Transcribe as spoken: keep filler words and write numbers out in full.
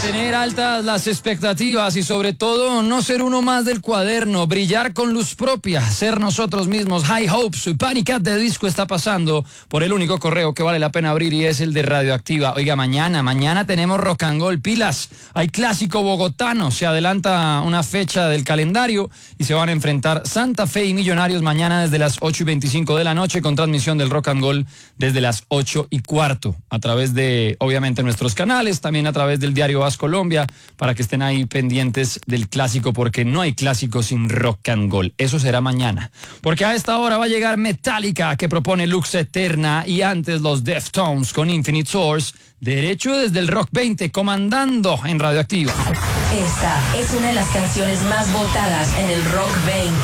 Tener altas las expectativas y sobre todo no ser uno más del cuaderno, brillar con luz propia, ser nosotros mismos. High Hopes, Panic at the Disco está pasando por el único correo que vale la pena abrir y es el de Radioactiva. Oiga, mañana, mañana tenemos Rock and Roll, pilas, hay clásico bogotano, se adelanta una fecha del calendario y se van a enfrentar Santa Fe y Millonarios mañana desde las ocho y veinticinco de la noche con transmisión del Rock and Roll desde las ocho y cuarto a través de, obviamente, nuestros canales, también a través del diario As Colombia, para que estén ahí pendientes del clásico, porque no hay clásico sin Rock and Roll. Eso será mañana, porque a esta hora va a llegar Metallica, que propone Lux Eterna, y antes los Deftones con Infinite Source, derecho desde el Rock veinte, comandando en Radioactiva. Esta es una de las canciones más votadas en el Rock veinte.